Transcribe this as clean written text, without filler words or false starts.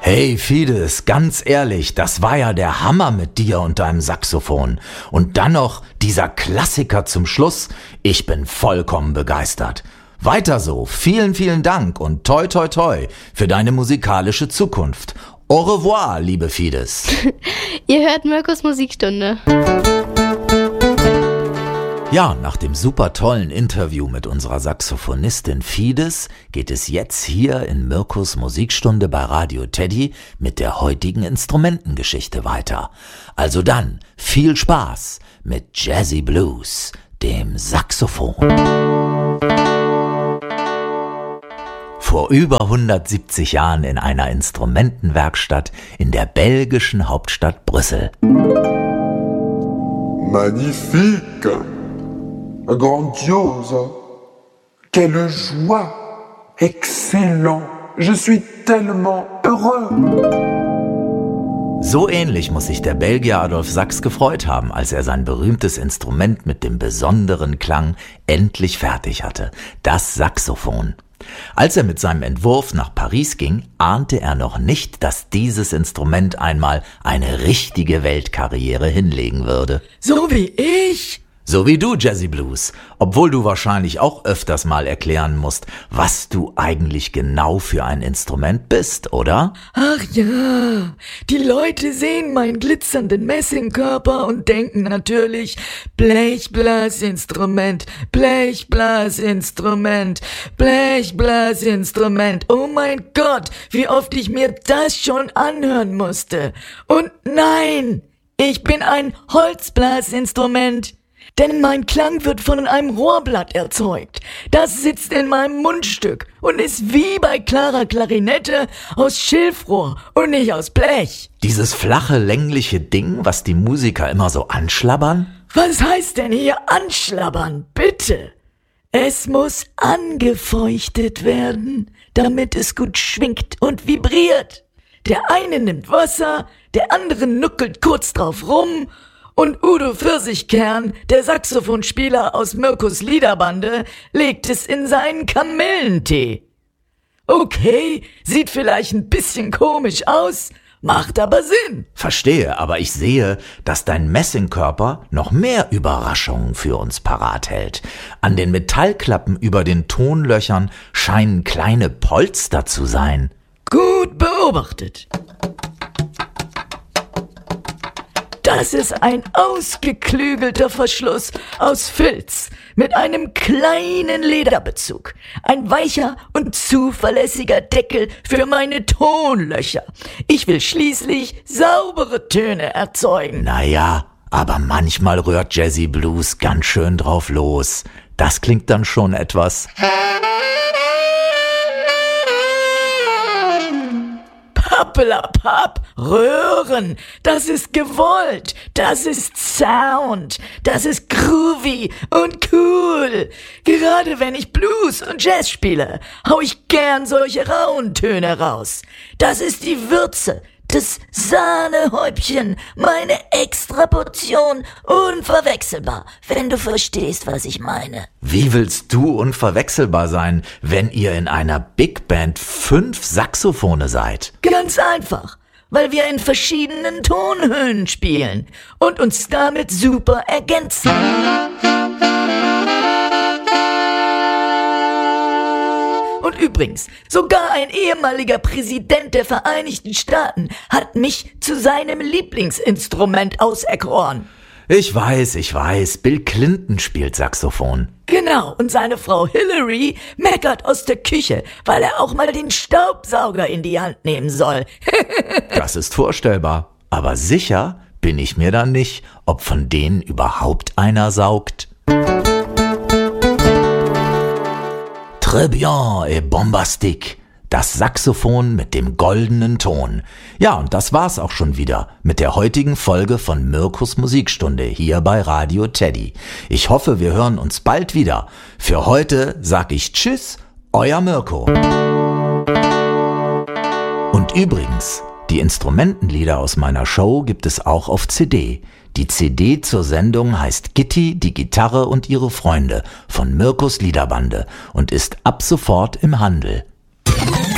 Hey Fides, ganz ehrlich, das war ja der Hammer mit dir und deinem Saxophon. Und dann noch dieser Klassiker zum Schluss. Ich bin vollkommen begeistert. Weiter so, vielen, vielen Dank und toi toi toi für deine musikalische Zukunft. Au revoir, liebe Fides. Ihr hört Mirkos Musikstunde. Ja, nach dem super tollen Interview mit unserer Saxophonistin Fides geht es jetzt hier in Mirkos Musikstunde bei Radio Teddy mit der heutigen Instrumentengeschichte weiter. Also dann, viel Spaß mit Jazzy Blues, dem Saxophon. Vor über 170 Jahren in einer Instrumentenwerkstatt in der belgischen Hauptstadt Brüssel. Magnifique! Grandiose! Quelle joie! Excellent! Je suis tellement heureux! So ähnlich muss sich der Belgier Adolphe Sax gefreut haben, als er sein berühmtes Instrument mit dem besonderen Klang endlich fertig hatte, das Saxophon. Als er mit seinem Entwurf nach Paris ging, ahnte er noch nicht, dass dieses Instrument einmal eine richtige Weltkarriere hinlegen würde. So wie ich? So wie du, Jazzy Blues, obwohl du wahrscheinlich auch öfters mal erklären musst, was du eigentlich genau für ein Instrument bist, oder? Ach ja, die Leute sehen meinen glitzernden Messingkörper und denken natürlich, Blechblasinstrument, Blechblasinstrument, Blechblasinstrument. Oh mein Gott, wie oft ich mir das schon anhören musste. Und nein, ich bin ein Holzblasinstrument. Denn mein Klang wird von einem Rohrblatt erzeugt. Das sitzt in meinem Mundstück und ist wie bei klarer Klarinette aus Schilfrohr und nicht aus Blech. Dieses flache, längliche Ding, was die Musiker immer so anschlabbern? Was heißt denn hier anschlabbern, bitte? Es muss angefeuchtet werden, damit es gut schwingt und vibriert. Der eine nimmt Wasser, der andere nuckelt kurz drauf rum. Und Udo Pfirsichkern, der Saxophonspieler aus Mirkos Liederbande, legt es in seinen Kamillentee. Okay, sieht vielleicht ein bisschen komisch aus, macht aber Sinn. Verstehe, aber ich sehe, dass dein Messingkörper noch mehr Überraschungen für uns parat hält. An den Metallklappen über den Tonlöchern scheinen kleine Polster zu sein. Gut beobachtet. Das ist ein ausgeklügelter Verschluss aus Filz mit einem kleinen Lederbezug. Ein weicher und zuverlässiger Deckel für meine Tonlöcher. Ich will schließlich saubere Töne erzeugen. Naja, aber manchmal rührt Jazzy Blues ganz schön drauf los. Das klingt dann schon etwas... Pappelapapp, Röhren, das ist gewollt, das ist Sound, das ist groovy und cool. Gerade wenn ich Blues und Jazz spiele, hau ich gern solche rauen Töne raus. Das ist die Würze, das Sahnehäubchen, meine Extraportion, unverwechselbar, wenn du verstehst, was ich meine. Wie willst du unverwechselbar sein, wenn ihr in einer Big Band 5 Saxophone seid? Ganz einfach, weil wir in verschiedenen Tonhöhen spielen und uns damit super ergänzen. Und übrigens, sogar ein ehemaliger Präsident der Vereinigten Staaten hat mich zu seinem Lieblingsinstrument auserkoren. Ich weiß, Bill Clinton spielt Saxophon. Genau, und seine Frau Hillary meckert aus der Küche, weil er auch mal den Staubsauger in die Hand nehmen soll. Das ist vorstellbar, aber sicher bin ich mir dann nicht, ob von denen überhaupt einer saugt. Très bien et bombastique. Das Saxophon mit dem goldenen Ton. Ja, und das war's auch schon wieder mit der heutigen Folge von Mirkos Musikstunde hier bei Radio Teddy. Ich hoffe, wir hören uns bald wieder. Für heute sag ich Tschüss, euer Mirko. Und übrigens, die Instrumentenlieder aus meiner Show gibt es auch auf CD. Die CD zur Sendung heißt Gitti, die Gitarre und ihre Freunde von Mirkos Liederbande und ist ab sofort im Handel.